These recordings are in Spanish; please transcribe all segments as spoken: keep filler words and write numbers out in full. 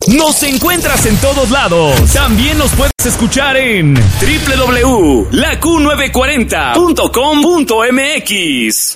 Nos encuentras en todos lados. También nos puedes escuchar en doble u doble u doble u punto la Q novecientos cuarenta punto com punto m x.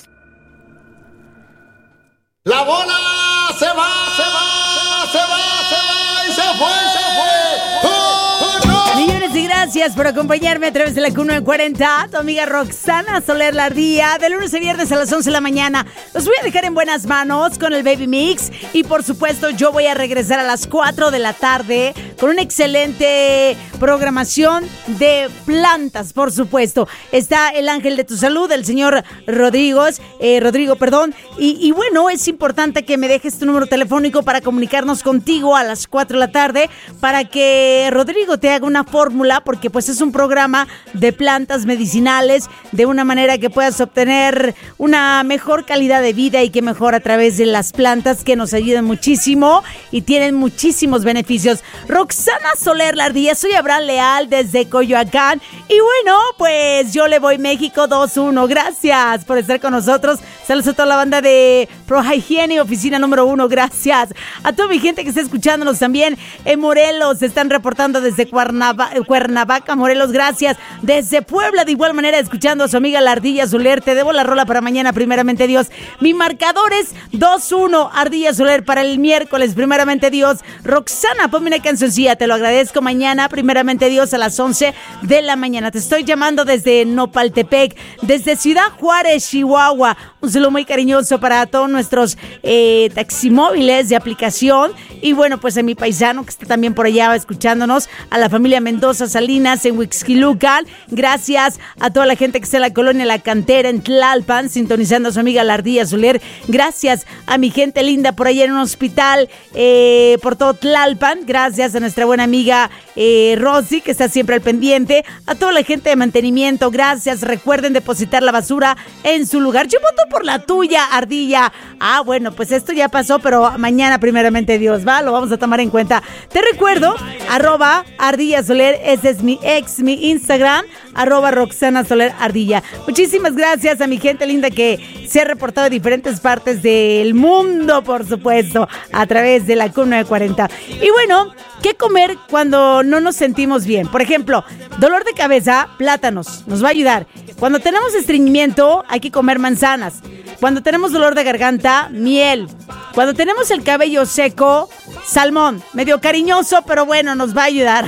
La bola se va, se va, se va, se va y se fue, se fue. ¡Oh, no! Millones y gracias por acompañarme a través de la Q novecientos cuarenta. Tu amiga Roxana Soler Lardilla, de lunes a viernes a las once de la mañana. Los voy a dejar en buenas manos con el Baby Mix. Y por supuesto, yo voy a regresar a las cuatro de la tarde con una excelente programación de plantas, por supuesto. Está el ángel de tu salud, el señor Rodrigo, eh, Rodrigo, perdón. Y, y bueno, es importante que me dejes tu número telefónico para comunicarnos contigo a las cuatro de la tarde, para que Rodrigo te haga una fórmula, porque pues es un programa de plantas medicinales, de una manera que puedas obtener una mejor calidad de vida y que mejor a través de las plantas, que nos ayudan muchísimo y tienen muchísimos beneficios. Roxana Soler Lardilla, soy Abraham Leal desde Coyoacán y bueno, pues yo le voy México dos uno. Gracias por estar con nosotros. Saludos a toda la banda de Pro Higiene, oficina número uno. Gracias a toda mi gente que está escuchándonos también en Morelos. Se están reportando desde Cuernava- Cuernavaca, Morelos. Gracias. Desde Puebla, de igual manera, escuchando a su amiga la Ardilla Soler. Te debo la rola para mañana, primeramente Dios. Mi marcador es dos uno, Ardilla Soler, para el miércoles, primeramente Dios. Roxana, ponme una cancioncilla, te lo agradezco. Mañana, primeramente Dios, a las once de la mañana. Te estoy llamando desde Nopaltepec, desde Ciudad Juárez, Chihuahua. Un saludo muy cariñoso para todos nuestros eh, taximóviles de aplicación. Y bueno, pues a mi paisano que está también por allá escuchándonos, a la familia Mendoza Salinas en Huixquilucan. Gracias a toda la gente que está en la colonia La Cantera, en Tlalpan, sintonizando a su amiga la Ardilla Soler. Gracias a mi gente linda por allá en un hospital eh, por todo Tlalpan. Gracias a nuestra buena amiga eh, Rosy, que está siempre al pendiente. A toda la gente de mantenimiento, gracias. Recuerden depositar la basura en su lugar. Yo voto por la tuya, Ardilla. Ah, bueno, pues esto ya pasó, pero mañana, primeramente Dios, ¿va? Lo vamos a tomar en cuenta. Te recuerdo, arroba Ardilla Soler, ese es mi ex, mi Instagram, arroba Roxana Soler Ardilla. Muchísimas gracias a mi gente linda que se ha reportado de diferentes partes del mundo, por supuesto, a través de la Q novecientos cuarenta. Y bueno, ¿qué comer cuando no nos sentimos bien? Por ejemplo, dolor de cabeza, plátanos, nos va a ayudar. Cuando tenemos estreñimiento, hay que comer manzanas. Cuando tenemos dolor de garganta, miel. Cuando tenemos el cabello seco, salmón. Medio cariñoso, pero bueno, nos va a ayudar.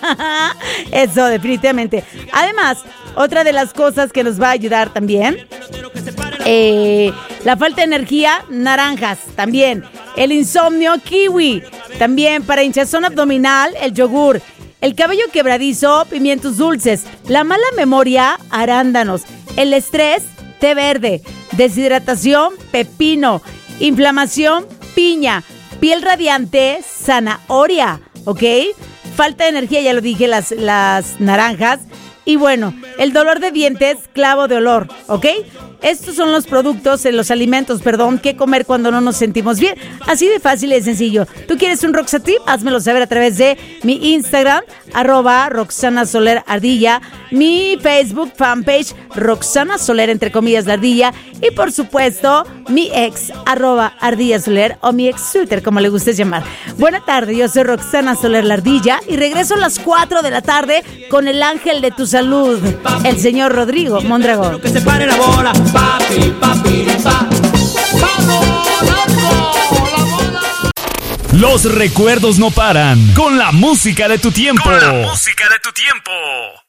Eso, definitivamente. Además, otra de las cosas que nos va a ayudar también, eh, la falta de energía, naranjas, también. El insomnio, kiwi. También para hinchazón abdominal, el yogur. El cabello quebradizo, pimientos dulces. La mala memoria, arándanos. El estrés, té verde. Deshidratación, pepino. Inflamación, piña. Piel radiante, zanahoria. ¿Ok? Falta de energía, ya lo dije, las, las naranjas. Y bueno, el dolor de dientes, clavo de olor. ¿Ok? Estos son los productos, los alimentos, perdón, que comer cuando no nos sentimos bien. Así de fácil y de sencillo. ¿Tú quieres un Roxatip? Házmelo saber a través de mi Instagram, arroba Roxana Soler Ardilla, mi Facebook fanpage, Roxana Soler, entre comillas, la Ardilla, y por supuesto, mi ex, arroba Ardilla Soler, o mi ex Twitter, como le gustes llamar. Buena tarde, yo soy Roxana Soler la Ardilla, y regreso a las cuatro de la tarde con el ángel de tu salud, el señor Rodrigo Mondragón. Que se pare la bola. Papi, papi, pa. Los recuerdos no paran con la música de tu tiempo. Con la música de tu tiempo.